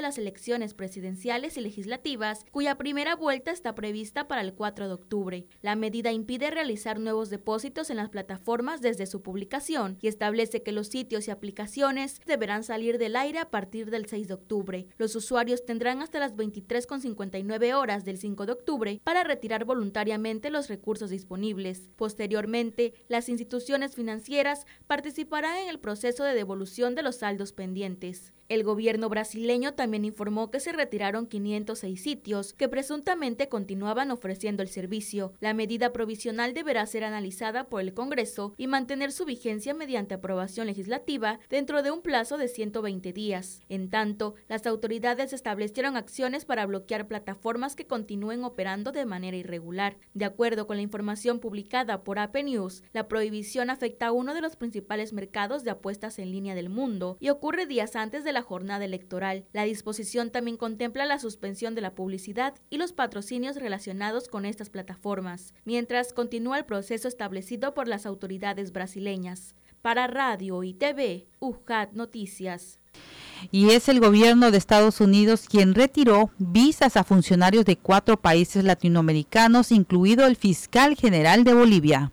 las elecciones presidenciales y legislativas, cuya primera vuelta está prevista para el 4 de octubre. La medida impide realizar nuevos depósitos en las plataformas desde su publicación y establece que los sitios y aplicaciones deberán salir del aire a partir del 6 de octubre. Los usuarios tendrán hasta las 23:59 horas del 5 de octubre para retirar voluntariamente los recursos disponibles. Posteriormente, las instituciones financieras participarán en el proceso de devolución de los saldos pendientes. El gobierno brasileño también informó que se retiraron 506 sitios que presuntamente continuaban ofreciendo el servicio. La medida provisional deberá ser analizada por el Congreso y mantener su vigencia mediante aprobación legislativa dentro de un plazo de 120 días. En tanto, las autoridades establecieron acciones para bloquear plataformas que continúen operando de manera irregular. De acuerdo con la información publicada por AP News, la prohibición afecta a uno de los principales mercados de apuestas en línea del mundo y ocurre días antes de la jornada electoral. La disposición también contempla la suspensión de la publicidad y los patrocinios relacionados con estas plataformas, mientras continúa el proceso establecido por las autoridades brasileñas. Para Radio y TV, UJAT Noticias. Y es el gobierno de Estados Unidos quien retiró visas a funcionarios de 4 países latinoamericanos, incluido el fiscal general de Bolivia.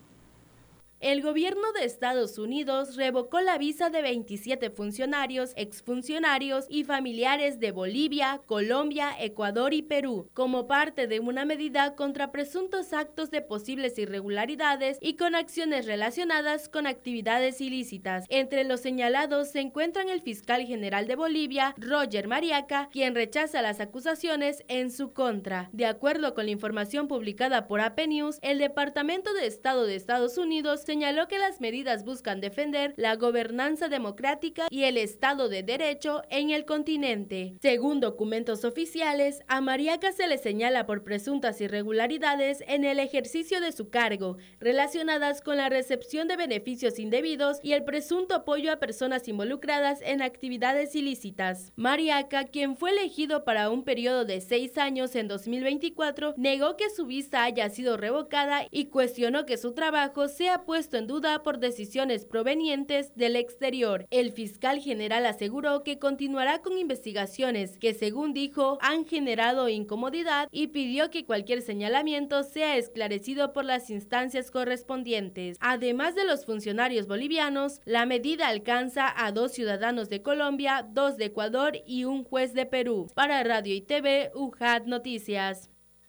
El gobierno de Estados Unidos revocó la visa de 27 funcionarios, exfuncionarios y familiares de Bolivia, Colombia, Ecuador y Perú, como parte de una medida contra presuntos actos de posibles irregularidades y con acciones relacionadas con actividades ilícitas. Entre los señalados se encuentran el fiscal general de Bolivia, Roger Mariaca, quien rechaza las acusaciones en su contra. De acuerdo con la información publicada por AP News, el Departamento de Estado de Estados Unidos señaló que las medidas buscan defender la gobernanza democrática y el Estado de Derecho en el continente. Según documentos oficiales, a Mariaca se le señala por presuntas irregularidades en el ejercicio de su cargo, relacionadas con la recepción de beneficios indebidos y el presunto apoyo a personas involucradas en actividades ilícitas. Mariaca, quien fue elegido para un periodo de 6 años en 2024, negó que su visa haya sido revocada y cuestionó que su trabajo sea puesto en duda por decisiones provenientes del exterior. El fiscal general aseguró que continuará con investigaciones que, según dijo, han generado incomodidad y pidió que cualquier señalamiento sea esclarecido por las instancias correspondientes. Además de los funcionarios bolivianos, la medida alcanza a 2 ciudadanos de Colombia, 2 de Ecuador y un juez de Perú. Para Radio y TV, UJAT Noticias.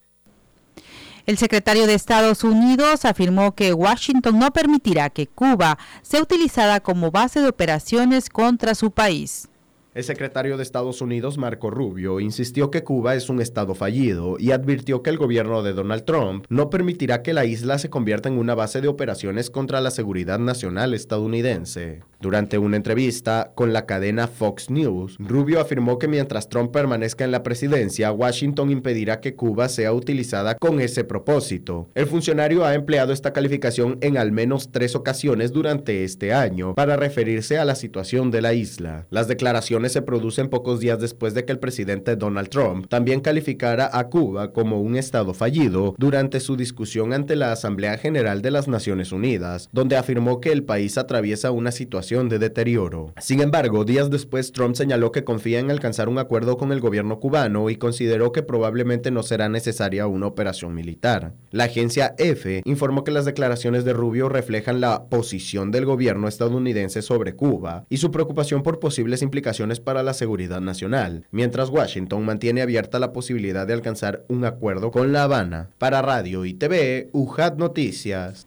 El secretario de Estados Unidos afirmó que Washington no permitirá que Cuba sea utilizada como base de operaciones contra su país. El secretario de Estados Unidos, Marco Rubio, insistió que Cuba es un estado fallido y advirtió que el gobierno de Donald Trump no permitirá que la isla se convierta en una base de operaciones contra la seguridad nacional estadounidense. Durante una entrevista con la cadena Fox News, Rubio afirmó que mientras Trump permanezca en la presidencia, Washington impedirá que Cuba sea utilizada con ese propósito. El funcionario ha empleado esta calificación en al menos 3 ocasiones durante este año para referirse a la situación de la isla. Las declaraciones se producen pocos días después de que el presidente Donald Trump también calificara a Cuba como un estado fallido durante su discusión ante la Asamblea General de las Naciones Unidas, donde afirmó que el país atraviesa una situación de deterioro. Sin embargo, días después Trump señaló que confía en alcanzar un acuerdo con el gobierno cubano y consideró que probablemente no será necesaria una operación militar. La agencia EFE informó que las declaraciones de Rubio reflejan la posición del gobierno estadounidense sobre Cuba y su preocupación por posibles implicaciones para la seguridad nacional, mientras Washington mantiene abierta la posibilidad de alcanzar un acuerdo con La Habana. Para Radio y TV, UJAT Noticias.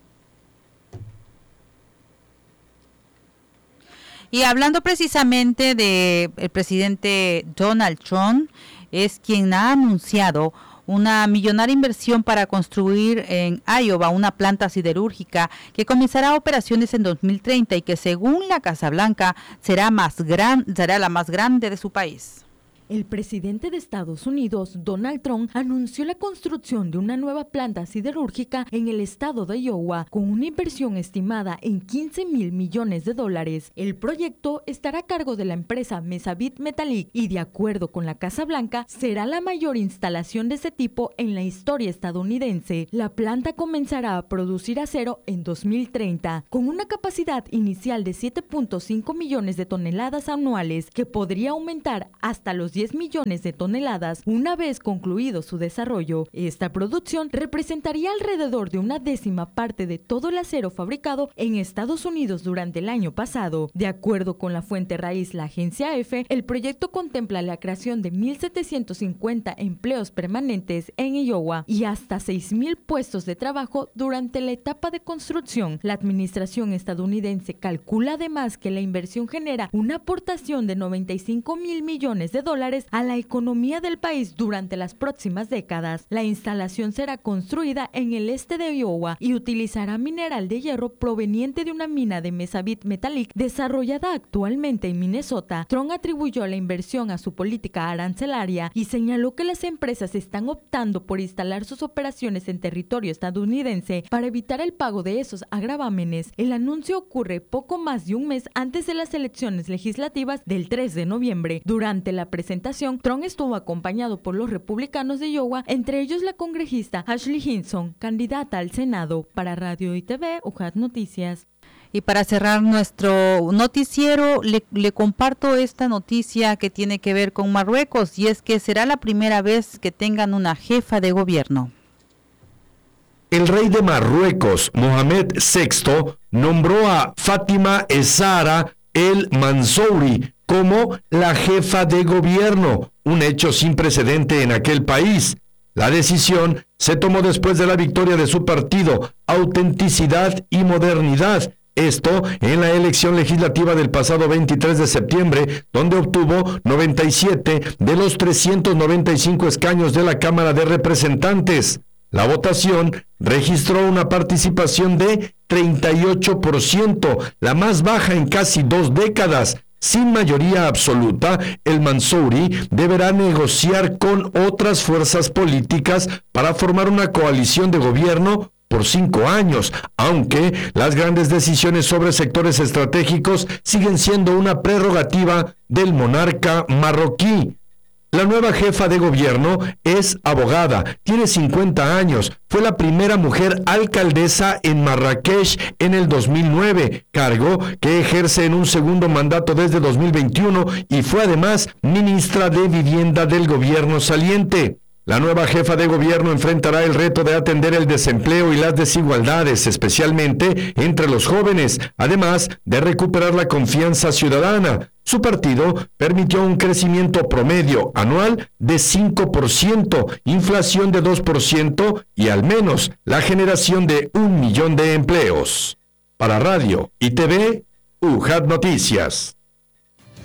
Y hablando precisamente del presidente Donald Trump, es quien ha anunciado una millonaria inversión para construir en Iowa una planta siderúrgica que comenzará operaciones en 2030 y que, según la Casa Blanca, será la más grande de su país. El presidente de Estados Unidos, Donald Trump, anunció la construcción de una nueva planta siderúrgica en el estado de Iowa con una inversión estimada en $15,000 millones. El proyecto estará a cargo de la empresa Mesavit Metallic y, de acuerdo con la Casa Blanca, será la mayor instalación de ese tipo en la historia estadounidense. La planta comenzará a producir acero en 2030 con una capacidad inicial de 7.5 millones de toneladas anuales que podría aumentar hasta los 210 millones de toneladas una vez concluido su desarrollo. Esta producción representaría alrededor de una décima parte de todo el acero fabricado en Estados Unidos durante el año pasado. De acuerdo con la fuente raíz, la agencia EFE, el proyecto contempla la creación de 1.750 empleos permanentes en Iowa y hasta 6.000 puestos de trabajo durante la etapa de construcción. La administración estadounidense calcula además que la inversión genera una aportación de $95.000 millones a la economía del país durante las próximas décadas. La instalación será construida en el este de Iowa y utilizará mineral de hierro proveniente de una mina de Mesavit Metallic desarrollada actualmente en Minnesota. Trump atribuyó la inversión a su política arancelaria y señaló que las empresas están optando por instalar sus operaciones en territorio estadounidense para evitar el pago de esos gravámenes. El anuncio ocurre poco más de un mes antes de las elecciones legislativas del 3 de noviembre. Durante la presentación, Trump estuvo acompañado por los republicanos de Iowa, entre ellos la congresista Ashley Hinson, candidata al Senado. Para Radio y TV, UJAT Noticias. Y para cerrar nuestro noticiero, le comparto esta noticia que tiene que ver con Marruecos, y es que será la primera vez que tengan una jefa de gobierno. El rey de Marruecos, Mohamed VI, nombró a Fátima Zahra El Mansouri como la jefa de gobierno, un hecho sin precedente en aquel país. La decisión se tomó después de la victoria de su partido, Autenticidad y Modernidad, esto en la elección legislativa del pasado 23 de septiembre, donde obtuvo 97 de los 395 escaños de la Cámara de Representantes. La votación registró una participación de 38%, la más baja en casi 2 décadas. Sin mayoría absoluta, el Mansouri deberá negociar con otras fuerzas políticas para formar una coalición de gobierno por 5 años, aunque las grandes decisiones sobre sectores estratégicos siguen siendo una prerrogativa del monarca marroquí. La nueva jefa de gobierno es abogada, tiene 50 años, fue la primera mujer alcaldesa en Marrakech en el 2009, cargo que ejerce en un segundo mandato desde 2021 y fue además ministra de Vivienda del gobierno saliente. La nueva jefa de gobierno enfrentará el reto de atender el desempleo y las desigualdades, especialmente entre los jóvenes, además de recuperar la confianza ciudadana. Su partido permitió un crecimiento promedio anual de 5%, inflación de 2% y al menos la generación de 1 millón de empleos. Para Radio y TV, UJAT Noticias.